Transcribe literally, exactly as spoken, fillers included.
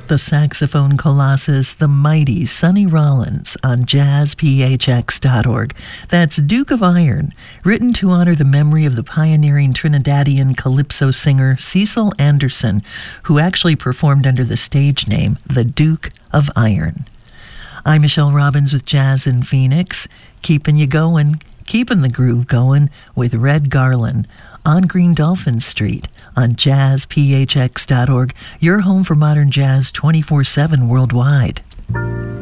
The saxophone colossus, the mighty Sonny Rollins on jazz p h x dot org. That's Duke of Iron, written to honor the memory of the pioneering Trinidadian calypso singer Cecil Anderson, who actually performed under the stage name The Duke of Iron. I'm Michelle Robbins with Jazz in Phoenix, keeping you going, keeping the groove going with Red Garland on Green Dolphin Street on jazz p h x dot org, your home for modern jazz twenty-four seven worldwide.